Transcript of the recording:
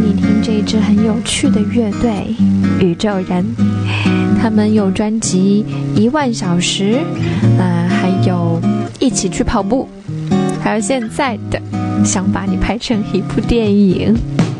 你听这支很有趣的乐队宇宙人。他们有专辑10000小时，还有一起去跑步，还有现在的想把你拍成一部电影。